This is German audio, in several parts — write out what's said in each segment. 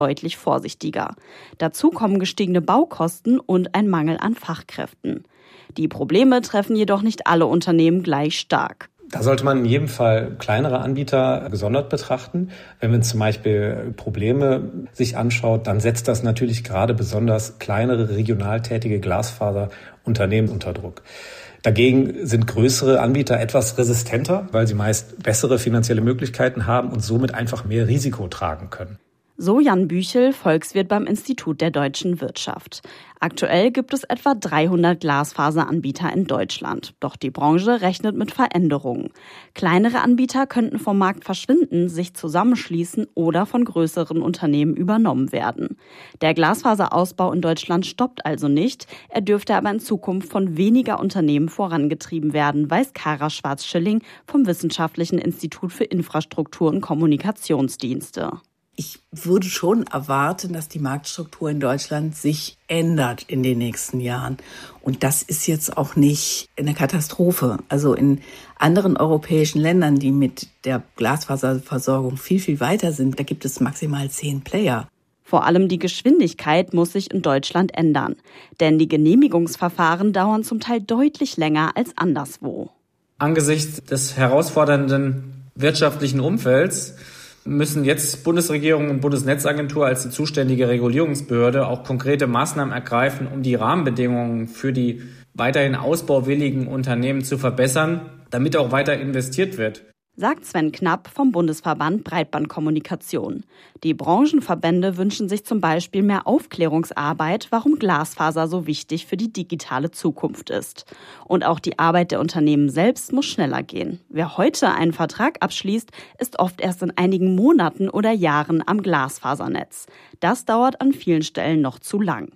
deutlich vorsichtiger. Dazu kommen gestiegene Baukosten und ein Mangel an Fachkräften. Die Probleme treffen jedoch nicht alle Unternehmen gleich stark. Da sollte man in jedem Fall kleinere Anbieter gesondert betrachten. Wenn man zum Beispiel Probleme sich anschaut, dann setzt das natürlich gerade besonders kleinere regional tätige Glasfaserunternehmen unter Druck. Dagegen sind größere Anbieter etwas resistenter, weil sie meist bessere finanzielle Möglichkeiten haben und somit einfach mehr Risiko tragen können. So Jan Büchel, Volkswirt beim Institut der deutschen Wirtschaft. Aktuell gibt es etwa 300 Glasfaseranbieter in Deutschland. Doch die Branche rechnet mit Veränderungen. Kleinere Anbieter könnten vom Markt verschwinden, sich zusammenschließen oder von größeren Unternehmen übernommen werden. Der Glasfaserausbau in Deutschland stoppt also nicht. Er dürfte aber in Zukunft von weniger Unternehmen vorangetrieben werden, weiß Kara Schwarz-Schilling vom Wissenschaftlichen Institut für Infrastruktur und Kommunikationsdienste. Ich würde schon erwarten, dass die Marktstruktur in Deutschland sich ändert in den nächsten Jahren. Und das ist jetzt auch nicht eine Katastrophe. Also in anderen europäischen Ländern, die mit der Glasfaserversorgung viel, viel weiter sind, da gibt es maximal 10 Player. Vor allem die Geschwindigkeit muss sich in Deutschland ändern. Denn die Genehmigungsverfahren dauern zum Teil deutlich länger als anderswo. Angesichts des herausfordernden wirtschaftlichen Umfelds müssen jetzt Bundesregierung und Bundesnetzagentur als die zuständige Regulierungsbehörde auch konkrete Maßnahmen ergreifen, um die Rahmenbedingungen für die weiterhin ausbauwilligen Unternehmen zu verbessern, damit auch weiter investiert wird. Sagt Sven Knapp vom Bundesverband Breitbandkommunikation. Die Branchenverbände wünschen sich zum Beispiel mehr Aufklärungsarbeit, warum Glasfaser so wichtig für die digitale Zukunft ist. Und auch die Arbeit der Unternehmen selbst muss schneller gehen. Wer heute einen Vertrag abschließt, ist oft erst in einigen Monaten oder Jahren am Glasfasernetz. Das dauert an vielen Stellen noch zu lang.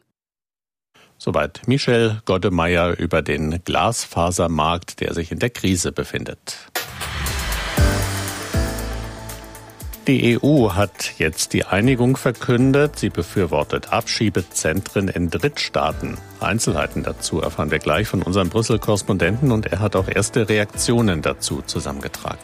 Soweit Michel Goddemeyer über den Glasfasermarkt, der sich in der Krise befindet. Die EU hat jetzt die Einigung verkündet. Sie befürwortet Abschiebezentren in Drittstaaten. Einzelheiten dazu erfahren wir gleich von unserem Brüssel-Korrespondenten und er hat auch erste Reaktionen dazu zusammengetragen.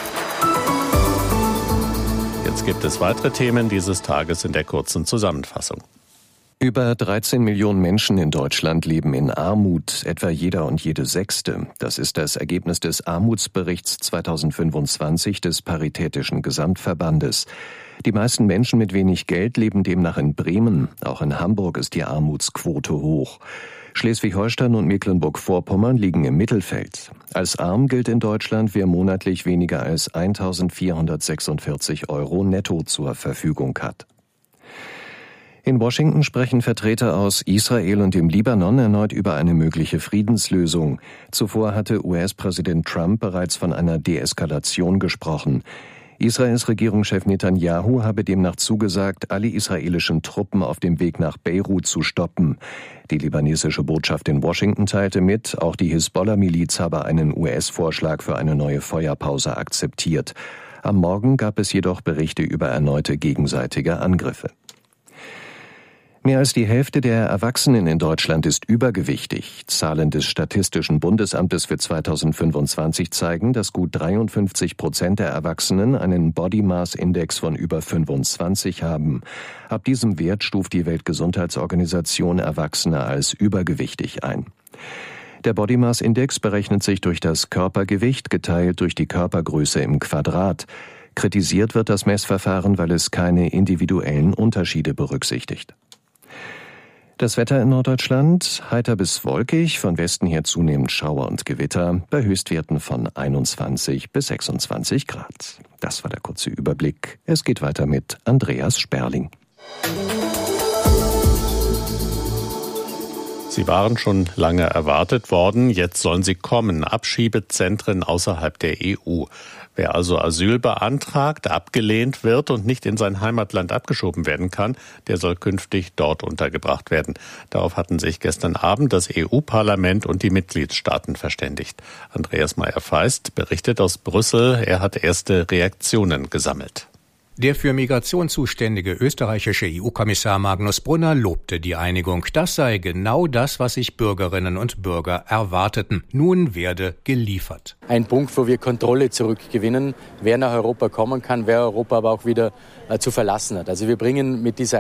Jetzt gibt es weitere Themen dieses Tages in der kurzen Zusammenfassung. Über 13 Millionen Menschen in Deutschland leben in Armut, etwa jeder und jede Sechste. Das ist das Ergebnis des Armutsberichts 2025 des Paritätischen Gesamtverbandes. Die meisten Menschen mit wenig Geld leben demnach in Bremen. Auch in Hamburg ist die Armutsquote hoch. Schleswig-Holstein und Mecklenburg-Vorpommern liegen im Mittelfeld. Als arm gilt in Deutschland, wer monatlich weniger als 1.446 € netto zur Verfügung hat. In Washington sprechen Vertreter aus Israel und dem Libanon erneut über eine mögliche Friedenslösung. Zuvor hatte US-Präsident Trump bereits von einer Deeskalation gesprochen. Israels Regierungschef Netanyahu habe demnach zugesagt, alle israelischen Truppen auf dem Weg nach Beirut zu stoppen. Die libanesische Botschaft in Washington teilte mit, auch die Hisbollah-Miliz habe einen US-Vorschlag für eine neue Feuerpause akzeptiert. Am Morgen gab es jedoch Berichte über erneute gegenseitige Angriffe. Mehr als die Hälfte der Erwachsenen in Deutschland ist übergewichtig. Zahlen des Statistischen Bundesamtes für 2025 zeigen, dass gut 53% der Erwachsenen einen Body Mass Index von über 25 haben. Ab diesem Wert stuft die Weltgesundheitsorganisation Erwachsene als übergewichtig ein. Der Body Mass Index berechnet sich durch das Körpergewicht geteilt durch die Körpergröße im Quadrat. Kritisiert wird das Messverfahren, weil es keine individuellen Unterschiede berücksichtigt. Das Wetter in Norddeutschland, heiter bis wolkig, von Westen her zunehmend Schauer und Gewitter, bei Höchstwerten von 21 bis 26 Grad. Das war der kurze Überblick. Es geht weiter mit Andreas Sperling. Sie waren schon lange erwartet worden, jetzt sollen sie kommen. Abschiebezentren außerhalb der EU. Wer also Asyl beantragt, abgelehnt wird und nicht in sein Heimatland abgeschoben werden kann, der soll künftig dort untergebracht werden. Darauf hatten sich gestern Abend das EU-Parlament und die Mitgliedstaaten verständigt. Andreas Meyer-Feist berichtet aus Brüssel, er hat erste Reaktionen gesammelt. Der für Migration zuständige österreichische EU-Kommissar Magnus Brunner lobte die Einigung. Das sei genau das, was sich Bürgerinnen und Bürger erwarteten. Nun werde geliefert. Ein Punkt, wo wir Kontrolle zurückgewinnen, wer nach Europa kommen kann, wer Europa aber auch wieder zu verlassen hat. Also wir bringen mit dieser